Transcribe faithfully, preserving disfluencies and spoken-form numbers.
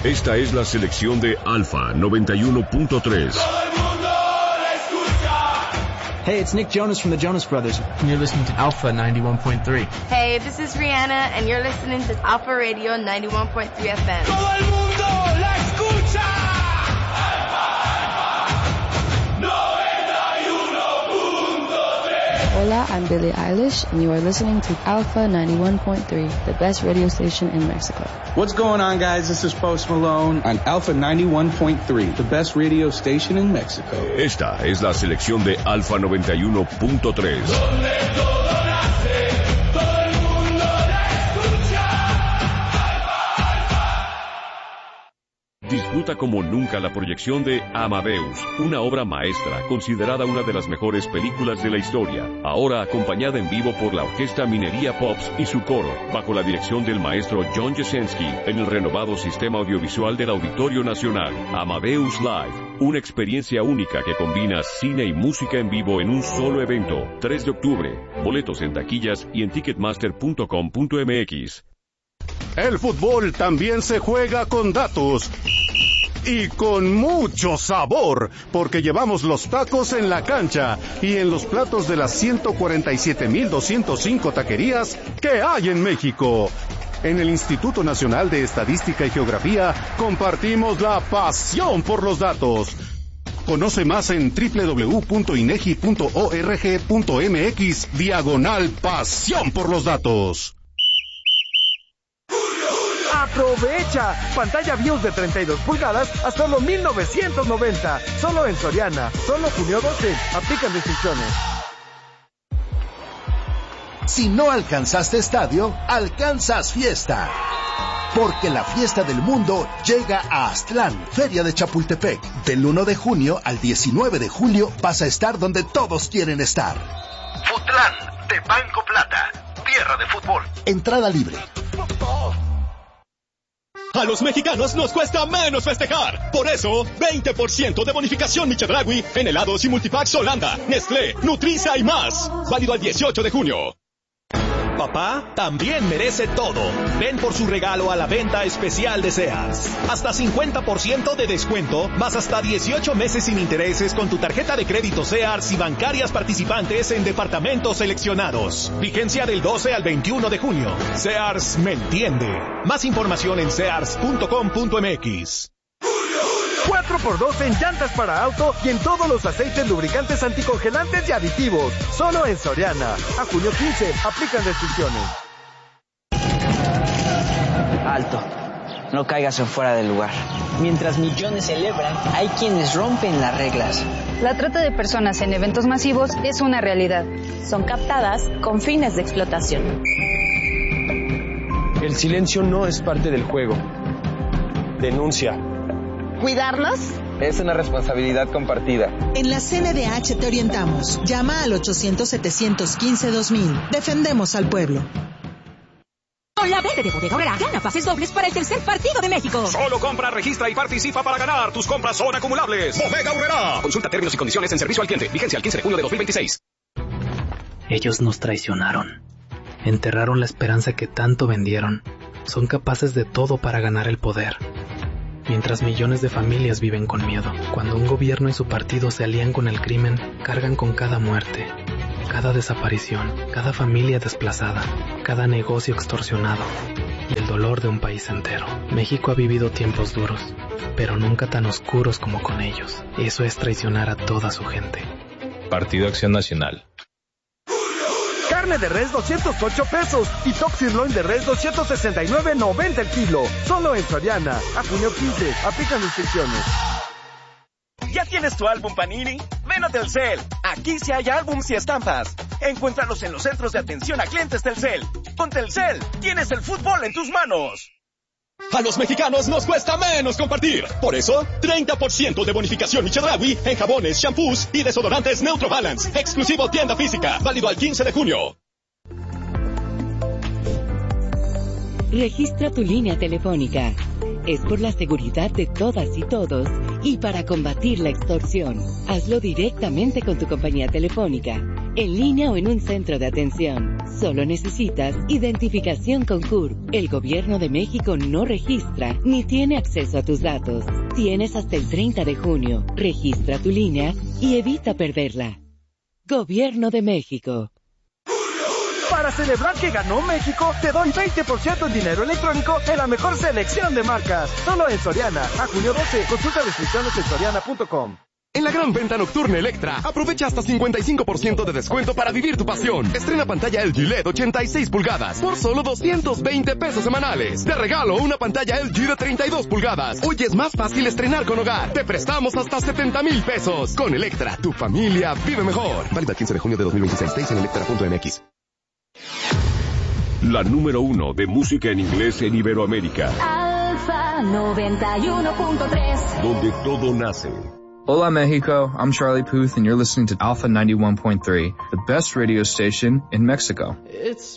Esta es la selección de Alfa noventa y uno punto tres. Hey, it's Nick Jonas from the Jonas Brothers, and you're listening to Alpha ninety-one point three. Hey, this is Rihanna, and you're listening to Alpha Radio ninety-one point three F M. ¡Todo el mundo la escucha! Hola, I'm Billie Eilish, and you are listening to Alpha ninety-one point three, the best radio station in Mexico. What's going on, guys? This is Post Malone on Alpha ninety-one point three, the best radio station in Mexico. Esta es la selección de Alpha noventa y uno punto tres. Donde todo nace, todo el mundo la escucha. Alfa, Alfa. Disfruta como nunca la proyección de Amadeus, una obra maestra considerada una de las mejores películas de la historia, ahora acompañada en vivo por la Orquesta Minería Pops y su coro, bajo la dirección del maestro John Jasenski, en el renovado sistema audiovisual del Auditorio Nacional. Amadeus Live, una experiencia única que combina cine y música en vivo en un solo evento. tres de octubre, boletos en taquillas y en ticketmaster punto com punto m x. El fútbol también se juega con datos y con mucho sabor, porque llevamos los tacos en la cancha y en los platos de las ciento cuarenta y siete mil doscientas cinco taquerías que hay en México. En el Instituto Nacional de Estadística y Geografía compartimos la pasión por los datos. Conoce más en doble u doble u doble u punto inegi punto org punto m x diagonal pasión por los datos. ¡Aprovecha! Pantalla BIOS de treinta y dos pulgadas a solo mil novecientos noventa. Solo en Soriana. Solo junio doce. Aplican restricciones. Si no alcanzaste estadio, alcanzas fiesta. Porque la fiesta del mundo llega a Aztlán, Feria de Chapultepec. Del uno de junio al diecinueve de julio vas a estar donde todos quieren estar. Futlán, de Banco Plata. Tierra de fútbol. Entrada libre. A los mexicanos nos cuesta menos festejar. Por eso, veinte por ciento de bonificación Chedraui en helados y multipacks Holanda, Nestlé, Nutriza y más. Válido al dieciocho de junio. Papá también merece todo. Ven por su regalo a la venta especial de Sears. Hasta cincuenta por ciento de descuento, más hasta dieciocho meses sin intereses con tu tarjeta de crédito Sears y bancarias participantes en departamentos seleccionados. Vigencia del doce al veintiuno de junio. Sears me entiende. Más información en sears punto com punto m x. cuatro por dos en llantas para auto y en todos los aceites, lubricantes, anticongelantes y aditivos. Solo en Soriana. A junio quince. Aplican restricciones. Alto. No caigas en fuera del lugar. Mientras millones celebran, hay quienes rompen las reglas. La trata de personas en eventos masivos es una realidad. Son captadas con fines de explotación. El silencio no es parte del juego. Denuncia. ¿Cuidarnos? Es una responsabilidad compartida. En la C N D H te orientamos. Llama al ochocientos, setecientos quince, dos mil. Defendemos al pueblo. Con la verde de Bodega Aurrerá, gana pases dobles para el tercer partido de México. Solo compra, registra y participa para ganar. Tus compras son acumulables. Bodega Aurrerá. Consulta términos y condiciones en servicio al cliente. Vigencia al quince de junio de dos mil veintiséis. Ellos nos traicionaron. Enterraron la esperanza que tanto vendieron. Son capaces de todo para ganar el poder. Mientras millones de familias viven con miedo. Cuando un gobierno y su partido se alían con el crimen, cargan con cada muerte, cada desaparición, cada familia desplazada, cada negocio extorsionado y el dolor de un país entero. México ha vivido tiempos duros, pero nunca tan oscuros como con ellos. Eso es traicionar a toda su gente. Partido Acción Nacional. Carne de res doscientos ocho pesos y top sirloin de res doscientos sesenta y nueve noventa el kilo. Solo en Soriana. A junio quince. Aplican restricciones. ¿Ya tienes tu álbum Panini? Ven a Telcel. Aquí sí hay álbums y estampas. Encuéntralos en los centros de atención a clientes Telcel. Con Telcel, tienes el fútbol en tus manos. A los mexicanos nos cuesta menos compartir. Por eso, treinta por ciento de bonificación Chedraui en jabones, shampoos y desodorantes Neutro Balance. Exclusivo tienda física. Válido al quince de junio. Registra tu línea telefónica. Es por la seguridad de todas y todos y para combatir la extorsión. Hazlo directamente con tu compañía telefónica. en línea o en un centro de atención. Solo necesitas identificación con C U R P. El Gobierno de México no registra ni tiene acceso a tus datos. Tienes hasta el treinta de junio. Registra tu línea y evita perderla. Gobierno de México. Para celebrar que ganó México, te doy veinte por ciento en dinero electrónico en la mejor selección de marcas. Solo en Soriana. A junio doce. Consulta restricciones en soriana punto com. En la gran venta nocturna Electra, aprovecha hasta cincuenta y cinco por ciento de descuento para vivir tu pasión. Estrena pantalla L G L E D ochenta y seis pulgadas por solo doscientos veinte pesos semanales. Te regalo una pantalla L G de treinta y dos pulgadas. Hoy es más fácil estrenar con Hogar. Te prestamos hasta setenta mil pesos. Con Electra, tu familia vive mejor. Válida el quince de junio de dos mil veintiséis. Seis en electra punto m x. La número uno de música en inglés en Iberoamérica. Alfa noventa y uno punto tres. Donde todo nace. Hola Mexico, I'm Charlie Puth and you're listening to Alpha ninety-one point three, the best radio station in Mexico. It's